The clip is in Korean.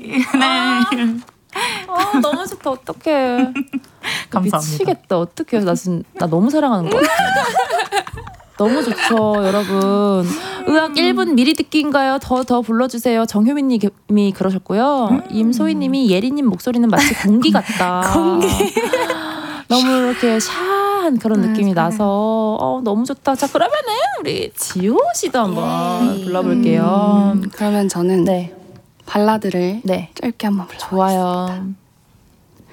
네. 너무 좋다. 어떡해. 감사합니다. 미치겠다. 어떡해. 나 너무 사랑하는 것 같아. 너무 좋죠, 여러분. 음악 1분 미리 듣기인가요? 더 불러주세요. 정효민님이 그러셨고요. 임소희님이 예리님 목소리는 마치 공기 같다. 공기. 너무 이렇게 샤한 그런 느낌이 나서 너무 좋다. 자, 그러면은 우리 지호 씨도 한번 불러볼게요. 그러면 저는 네. 발라드를 네. 짧게 한번 불러보겠습니다. 좋아요.